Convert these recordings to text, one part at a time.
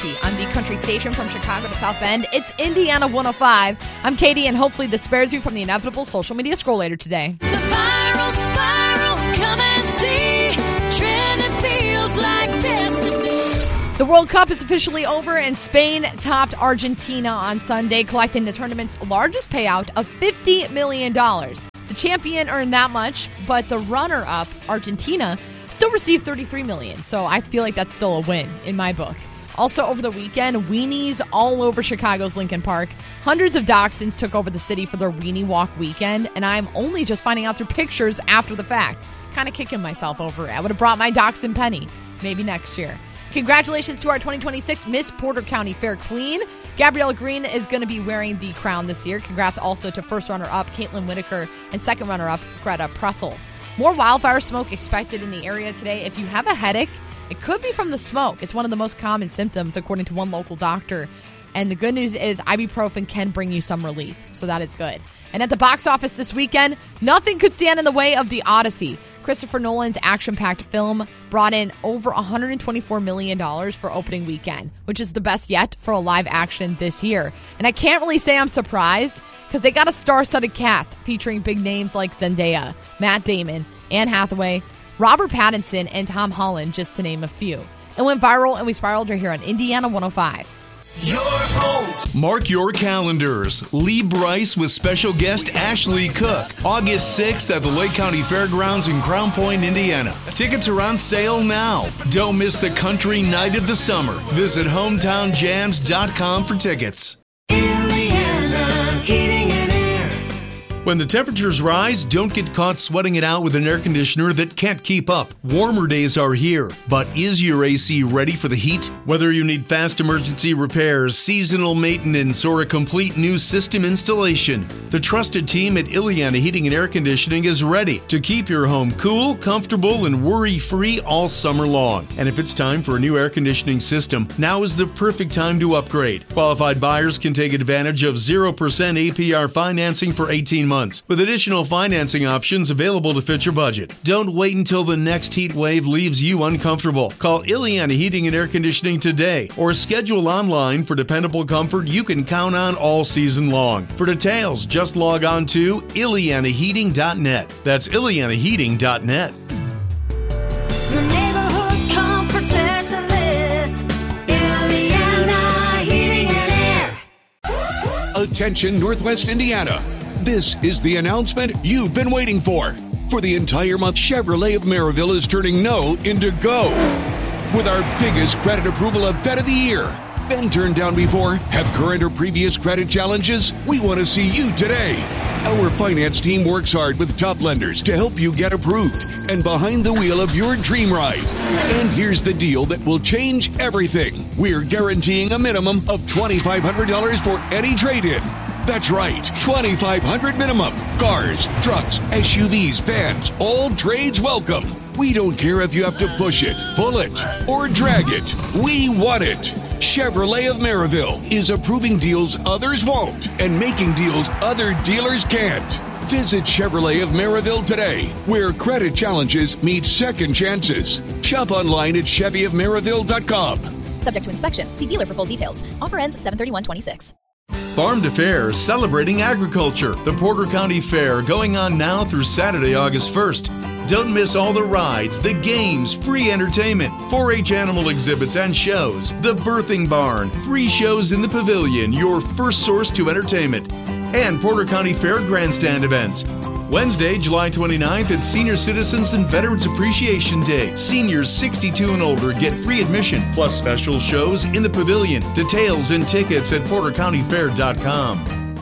Country on the country station from Chicago to South Bend. It's Indiana 105. I'm Katie, and hopefully this spares you from the inevitable social media scroll later today. The viral spiral, come and see. Trending feels like destiny. The World Cup is officially over, and Spain topped Argentina on Sunday, collecting the tournament's largest payout of $50 million. The champion earned that much, but the runner-up, Argentina, still received $33 million, so I feel like that's still a win in my book. Also over the weekend, weenies all over Chicago's Lincoln Park. Hundreds of dachshunds took over the city for their Weenie Walk weekend, and I'm only just finding out through pictures after the fact. Kind of kicking myself over it. I would have brought my dachshund Penny. Maybe next year. Congratulations to our 2026 Miss Porter County Fair Queen. Gabriella Green is going to be wearing the crown this year. Congrats also to first runner-up Caitlin Whitaker and second runner-up Greta Pressel. More wildfire smoke expected in the area today. If you have a headache, it could be from the smoke. It's one of the most common symptoms, according to one local doctor. And the good news is ibuprofen can bring you some relief, so that is good. And at the box office this weekend, nothing could stand in the way of The Odyssey. Christopher Nolan's action-packed film brought in over $124 million for opening weekend, which is the best yet for a live action this year. And I can't really say I'm surprised, because they got a star-studded cast featuring big names like Zendaya, Matt Damon, Anne Hathaway, Robert Pattinson, and Tom Holland, just to name a few. It went viral, and we spiraled right here on Indiana 105. Your homes. Mark your calendars. Lee Bryce with special guest Ashley Cook. August 6th at the Lake County Fairgrounds in Crown Point, Indiana. Tickets are on sale now. Don't miss the country night of the summer. Visit hometownjams.com for tickets. Indiana Heating and Air. When the temperatures rise, don't get caught sweating it out with an air conditioner that can't keep up. Warmer days are here, but is your AC ready for the heat? Whether you need fast emergency repairs, seasonal maintenance, or a complete new system installation, the trusted team at Ileana Heating and Air Conditioning is ready to keep your home cool, comfortable, and worry-free all summer long. And if it's time for a new air conditioning system, now is the perfect time to upgrade. Qualified buyers can take advantage of 0% APR financing for 18 months, with additional financing options available to fit your budget. Don't wait until the next heat wave leaves you uncomfortable. Call Ileana Heating and Air Conditioning today, or schedule online for dependable comfort you can count on all season long. For details, just log on to IleanaHeating.net. That's IleanaHeating.net. Your neighborhood comfort specialist, Ileana Heating and Air. Attention Northwest Indiana. This is the announcement you've been waiting for. For the entire month, Chevrolet of Maryville is turning no into go. With our biggest credit approval event of the year. Been turned down before? Have current or previous credit challenges? We want to see you today. Our finance team works hard with top lenders to help you get approved and behind the wheel of your dream ride. And here's the deal that will change everything. We're guaranteeing a minimum of $2,500 for any trade-in. That's right, $2,500 minimum. Cars, trucks, SUVs, vans, all trades welcome. We don't care if you have to push it, pull it, or drag it. We want it. Chevrolet of Maryville is approving deals others won't and making deals other dealers can't. Visit Chevrolet of Maryville today, where credit challenges meet second chances. Shop online at ChevyofMaryville.com. Subject to inspection. See dealer for full details. Offer ends 7/31/26. Farm to Fair, celebrating agriculture. The Porter County Fair going on now through Saturday, August 1st. Don't miss all the rides, the games, free entertainment, 4-H animal exhibits and shows, the birthing barn, free shows in the pavilion, your first source to entertainment, and Porter County Fair grandstand events. Wednesday, July 29th, it's Senior Citizens and Veterans Appreciation Day. Seniors 62 and older get free admission, plus special shows in the pavilion. Details and tickets at portercountyfair.com.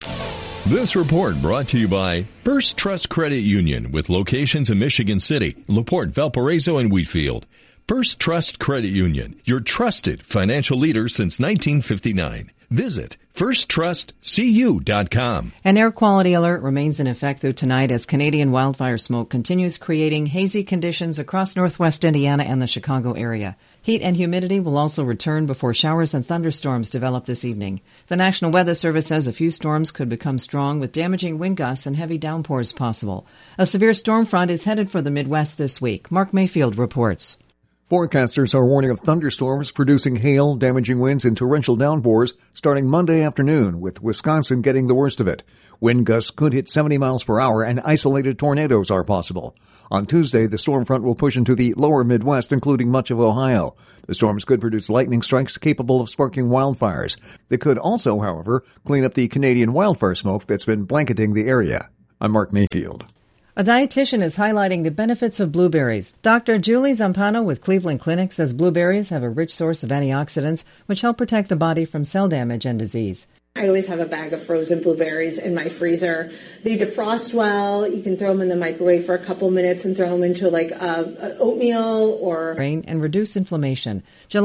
This report brought to you by First Trust Credit Union, with locations in Michigan City, LaPorte, Valparaiso, and Wheatfield. First Trust Credit Union, your trusted financial leader since 1959. Visit firsttrustcu.com. An air quality alert remains in effect through tonight as Canadian wildfire smoke continues creating hazy conditions across northwest Indiana and the Chicago area. Heat and humidity will also return before showers and thunderstorms develop this evening. The National Weather Service says a few storms could become strong with damaging wind gusts and heavy downpours possible. A severe storm front is headed for the Midwest this week. Mark Mayfield reports. Forecasters are warning of thunderstorms producing hail, damaging winds, and torrential downpours starting Monday afternoon, with Wisconsin getting the worst of it. Wind gusts could hit 70 miles per hour, and isolated tornadoes are possible. On Tuesday, the storm front will push into the lower Midwest, including much of Ohio. The storms could produce lightning strikes capable of sparking wildfires. They could also, however, clean up the Canadian wildfire smoke that's been blanketing the area. I'm Mark Mayfield. A dietitian is highlighting the benefits of blueberries. Dr. Julie Zampano with Cleveland Clinic says blueberries have a rich source of antioxidants, which help protect the body from cell damage and disease. I always have a bag of frozen blueberries in my freezer. They defrost well. You can throw them in the microwave for a couple minutes and throw them into like oatmeal or... ...and reduce inflammation.